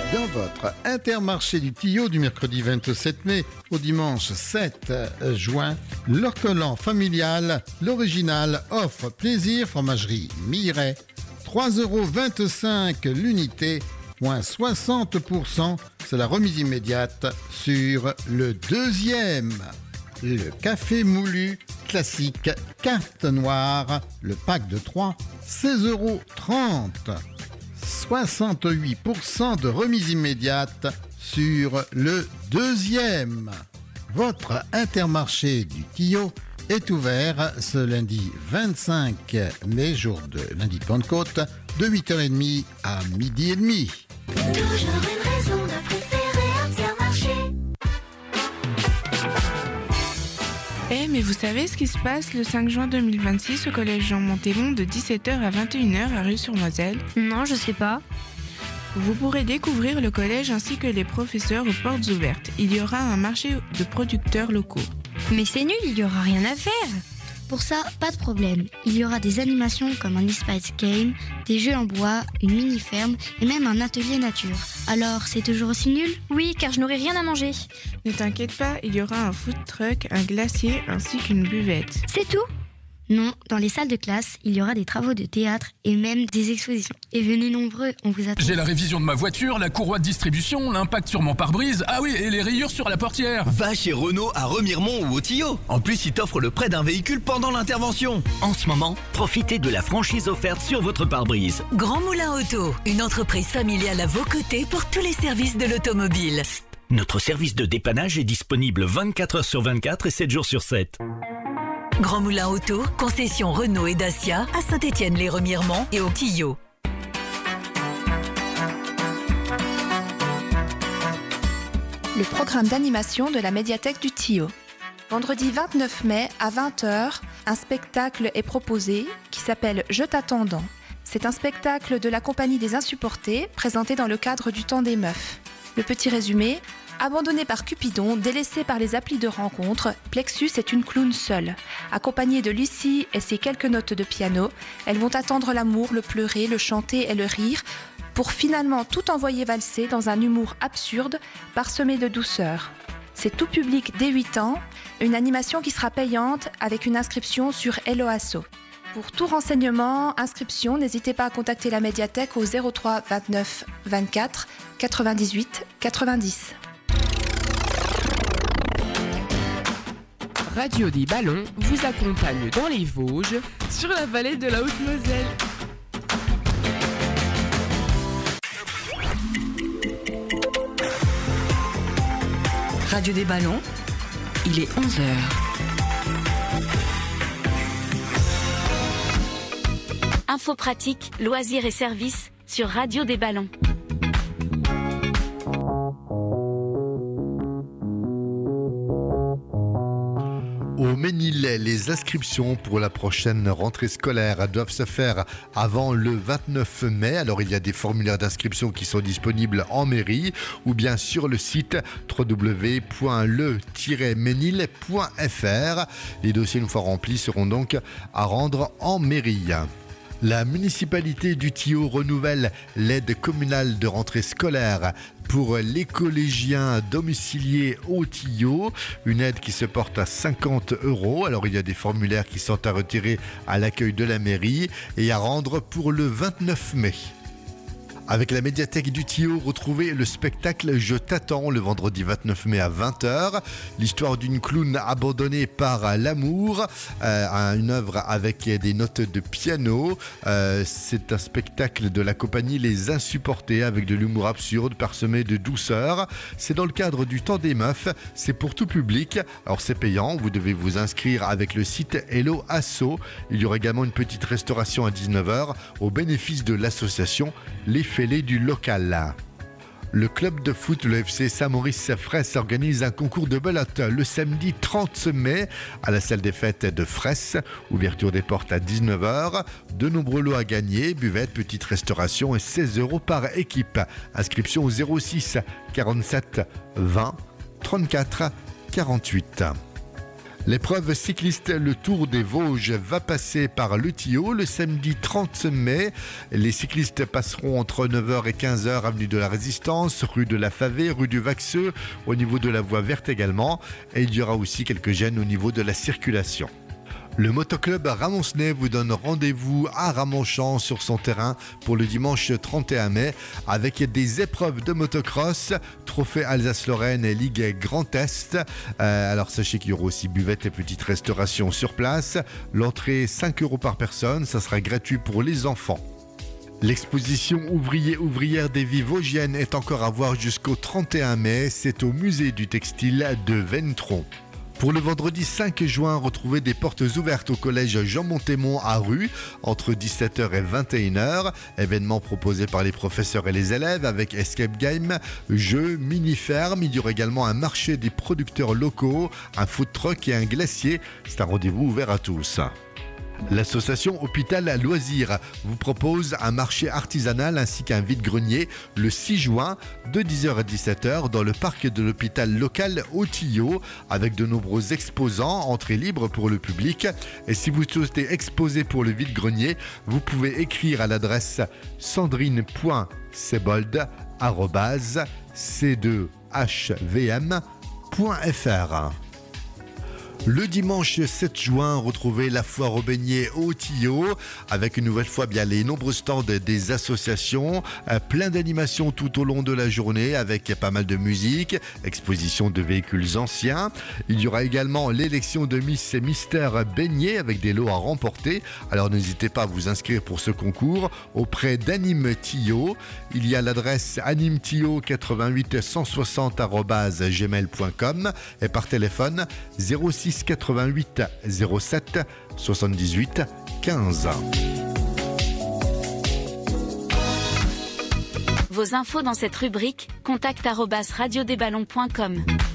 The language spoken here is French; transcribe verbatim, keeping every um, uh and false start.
Dans votre Intermarché du Tillot du mercredi vingt-sept mai au dimanche sept juin, l'Ortolan familial, l'original offre plaisir fromagerie Miret, trois euros vingt-cinq l'unité, moins soixante pour cent, c'est la remise immédiate sur le deuxième. Le café moulu classique carte noire, le pack de trois, seize euros trente. soixante-huit pour cent de remise immédiate sur le deuxième. Votre Intermarché du Tillot est ouvert ce lundi vingt-cinq mai, jour de lundi de Pentecôte, de huit heures trente à midi et demi. Toujours une raison de préférer Intermarché. Eh, mais vous savez ce qui se passe le cinq juin deux mille vingt-six au collège Jean Montégon de dix-sept heures à vingt et une heures à Rue-sur-Moselle? Non, je sais pas. Vous pourrez découvrir le collège ainsi que les professeurs aux portes ouvertes. Il y aura un marché de producteurs locaux. Mais c'est nul, il y aura rien à faire. Pour ça, pas de problème. Il y aura des animations comme un e-spice game, des jeux en bois, une mini-ferme et même un atelier nature. Alors, c'est toujours aussi nul ? Oui, car je n'aurai rien à manger. Ne t'inquiète pas, il y aura un food truck, un glacier ainsi qu'une buvette. C'est tout ? Non, dans les salles de classe, il y aura des travaux de théâtre et même des expositions. Et venez nombreux, on vous attend. J'ai la révision de ma voiture, la courroie de distribution, l'impact sur mon pare-brise, ah oui, et les rayures sur la portière. Va chez Renault à Remiremont ou au Tillot. En plus, ils t'offrent le prêt d'un véhicule pendant l'intervention. En ce moment, profitez de la franchise offerte sur votre pare-brise. Grand Moulin Auto, une entreprise familiale à vos côtés pour tous les services de l'automobile. Notre service de dépannage est disponible vingt-quatre heures sur vingt-quatre et sept jours sur sept. Grand Moulin Auto, concession Renault et Dacia à Saint-Étienne-les-Remiremont et au Tillot. Le programme d'animation de la médiathèque du Tillot. Vendredi vingt-neuf mai à vingt heures, un spectacle est proposé qui s'appelle Je t'attendant. C'est un spectacle de la compagnie des Insupportés présenté dans le cadre du Temps des Meufs. Le petit résumé: abandonnée par Cupidon, délaissée par les applis de rencontre, Plexus est une clown seule. Accompagnée de Lucie et ses quelques notes de piano, elles vont attendre l'amour, le pleurer, le chanter et le rire, pour finalement tout envoyer valser dans un humour absurde, parsemé de douceur. C'est tout public dès huit ans, une animation qui sera payante avec une inscription sur Hello Asso. Pour tout renseignement, inscription, n'hésitez pas à contacter la médiathèque au zéro trois vingt-neuf vingt-quatre quatre-vingt-dix-huit quatre-vingt-dix. Radio des Ballons vous accompagne dans les Vosges, sur la vallée de la Haute-Moselle. Radio des Ballons, il est onze heures. Infos pratiques, loisirs et services sur Radio des Ballons. Au Ménillet, les inscriptions pour la prochaine rentrée scolaire doivent se faire avant le vingt-neuf mai. Alors, il y a des formulaires d'inscription qui sont disponibles en mairie ou bien sur le site w w w point le tiret ménil point f r. Les dossiers, une fois remplis, seront donc à rendre en mairie. La municipalité du Tillot renouvelle l'aide communale de rentrée scolaire pour les collégiens domiciliés au Tillot. Une aide qui se porte à cinquante euros. Alors, il y a des formulaires qui sont à retirer à l'accueil de la mairie et à rendre pour le vingt-neuf mai. Avec la médiathèque du Tillot, retrouvez le spectacle Je t'attends le vendredi vingt-neuf mai à vingt heures. L'histoire d'une clown abandonnée par l'amour, euh, une œuvre avec des notes de piano. Euh, c'est un spectacle de la compagnie Les Insupportés avec de l'humour absurde parsemé de douceur. C'est dans le cadre du Temps des Meufs. C'est pour tout public. Alors c'est payant. Vous devez vous inscrire avec le site Hello Asso. Il y aura également une petite restauration à dix-neuf heures au bénéfice de l'association Les Fêlés du local. Le club de foot, le F C Saint-Maurice-Fraisse, organise un concours de belote le samedi trente mai à la salle des fêtes de Fraisse. Ouverture des portes à dix-neuf heures. De nombreux lots à gagner, buvette, petite restauration et seize euros par équipe. Inscription au zéro six quarante-sept vingt trente-quatre quarante-huit. L'épreuve cycliste Le Tour des Vosges va passer par le Tillot le samedi trente mai. Les cyclistes passeront entre neuf heures et quinze heures avenue de la Résistance, rue de la Favée, rue du Vaxeux, au niveau de la voie verte également. Et il y aura aussi quelques gênes au niveau de la circulation. Le motoclub Ramoncenais vous donne rendez-vous à Ramonchamp sur son terrain pour le dimanche trente et un mai avec des épreuves de motocross, trophée Alsace-Lorraine et Ligue Grand Est. Euh, alors sachez qu'il y aura aussi buvette et petite restauration sur place. L'entrée cinq euros par personne, ça sera gratuit pour les enfants. L'exposition ouvrier-ouvrière des vies vosgiennes est encore à voir jusqu'au trente et un mai. C'est au musée du textile de Ventron. Pour le vendredi cinq juin, retrouvez des portes ouvertes au collège Jean Montémont à Rue entre dix-sept heures et vingt et une heures. Événement proposé par les professeurs et les élèves avec escape game, jeux, mini-ferme. Il y aura également un marché des producteurs locaux, un food truck et un glacier. C'est un rendez-vous ouvert à tous. L'association Hôpital Loisirs vous propose un marché artisanal ainsi qu'un vide-grenier le six juin de dix heures à dix-sept heures dans le parc de l'hôpital local au Tillot avec de nombreux exposants, entrée libre pour le public. Et si vous souhaitez exposer pour le vide-grenier, vous pouvez écrire à l'adresse sandrine point sebold arobase c deux h v m point f r. Le dimanche sept juin, retrouvez la foire aux beignets au Tillot avec une nouvelle fois bien les nombreux stands des associations, euh, plein d'animations tout au long de la journée avec pas mal de musique, exposition de véhicules anciens. Il y aura également l'élection de Miss et Mister Beignet avec des lots à remporter. Alors n'hésitez pas à vous inscrire pour ce concours auprès d'Anime Tillot. Il y a l'adresse animetillot quatre-vingt-huit cent soixante arobase gmail point com et par téléphone zéro six quatre-vingt-huit zéro sept soixante-dix-huit quinze. Vos infos dans cette rubrique, contact arobase radio des ballons point com.